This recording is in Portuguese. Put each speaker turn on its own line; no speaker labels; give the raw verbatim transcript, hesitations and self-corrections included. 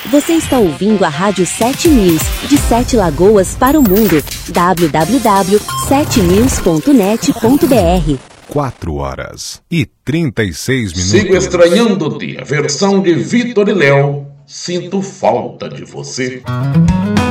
Você está ouvindo a Rádio sete News, de Sete Lagoas para o mundo. w w w ponto sete news ponto net ponto b r.
quatro horas e trinta e seis minutos.
Sigo estranhando-te, a versão de Vitor e Léo. Sinto falta de você.